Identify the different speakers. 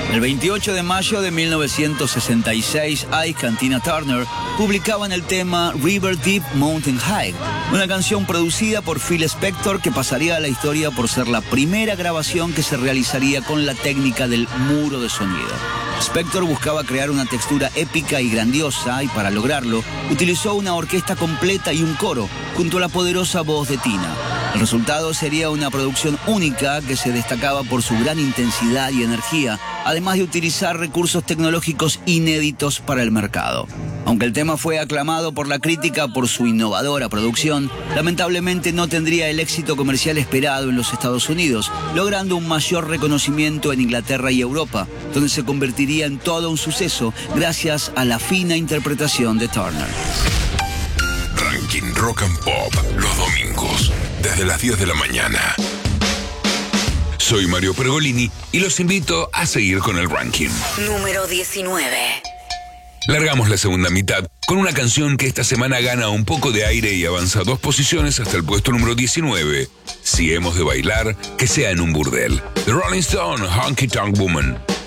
Speaker 1: El 28 de mayo de 1966, Ike and Tina Turner publicaban el tema River Deep Mountain High, una canción producida por Phil Spector que pasaría a la historia por ser la primera grabación que se realizaría con la técnica del muro de sonido. Spector buscaba crear una textura épica y grandiosa y para lograrlo utilizó una orquesta completa y un coro junto a la poderosa voz de Tina. El resultado sería una producción única que se destacaba por su gran intensidad y energía, además de utilizar recursos tecnológicos inéditos para el mercado. Aunque el tema fue aclamado por la crítica por su innovadora producción, lamentablemente no tendría el éxito comercial esperado en los Estados Unidos, logrando un mayor reconocimiento en Inglaterra y Europa, donde se convertiría en todo un suceso gracias a la fina interpretación de Turner.
Speaker 2: Ranking Rock and Pop, los domingos, desde las 10 de la mañana. Soy Mario Pergolini y los invito a seguir con el ranking.
Speaker 3: Número 19.
Speaker 2: Largamos la segunda mitad con una canción que esta semana gana un poco de aire y avanza 2 posiciones hasta el puesto número 19. Si hemos de bailar, que sea en un burdel. The Rolling Stone, Honky Tonk Woman.